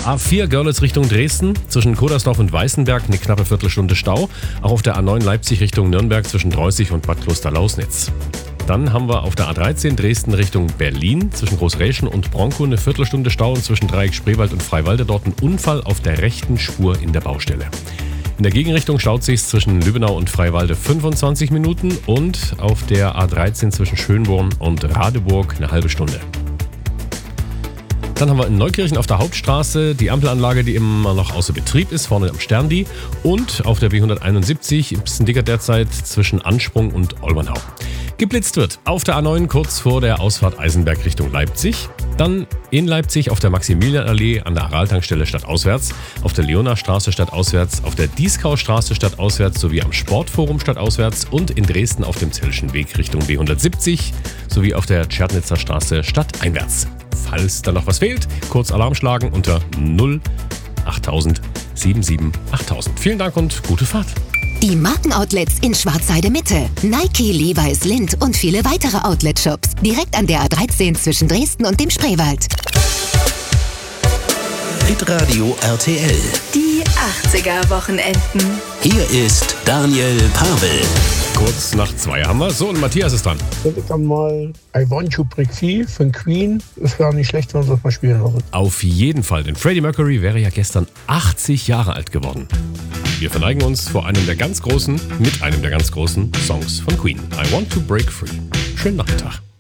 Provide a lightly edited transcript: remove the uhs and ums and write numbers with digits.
A4 Görlitz Richtung Dresden, zwischen Kodersdorf und Weißenberg eine knappe Viertelstunde Stau. Auch auf der A9 Leipzig Richtung Nürnberg zwischen Dreußig und Bad Klosterlausnitz. Dann haben wir auf der A13 Dresden Richtung Berlin, zwischen Großräschen und Bronkow eine Viertelstunde Stau und zwischen Dreieck Spreewald und Freiwalde dort ein Unfall auf der rechten Spur in der Baustelle. In der Gegenrichtung staut sich zwischen Lübbenau und Freiwalde 25 Minuten und auf der A13 zwischen Schönborn und Radeburg eine halbe Stunde. Dann haben wir in Neukirchen auf der Hauptstraße die Ampelanlage, die immer noch außer Betrieb ist, vorne am Sterndi. Und auf der B171 ein bisschen dicker derzeit zwischen Ansprung und Olbernau. Geblitzt wird auf der A9 kurz vor der Ausfahrt Eisenberg Richtung Leipzig. Dann in Leipzig auf der Maximilianallee an der Araltankstelle stadtauswärts, auf der Leonardstraße stadtauswärts, auf der Dieskaustraße stadtauswärts sowie am Sportforum stadtauswärts und in Dresden auf dem Zellschen Weg Richtung B170 sowie auf der Tschernitzer Straße stadteinwärts. Falls da noch was fehlt, kurz Alarm schlagen unter 08000 77 8000. Vielen Dank und gute Fahrt. Die Markenoutlets in Schwarzheide Mitte, Nike, Levi's, Lindt und viele weitere Outlet-Shops. Direkt an der A13 zwischen Dresden und dem Spreewald. Hitradio RTL. Die 80er-Wochenenden. Hier ist Daniel Pavel. Kurz nach 2 haben wir. So, und Matthias ist dran. Hätte ich dann mal I Want to Break Free von Queen. Das wäre nicht schlecht, wenn wir das mal spielen würden. Auf jeden Fall, denn Freddie Mercury wäre ja gestern 80 Jahre alt geworden. Wir verneigen uns vor mit einem der ganz großen Songs von Queen. I Want to Break Free. Schönen Nachmittag.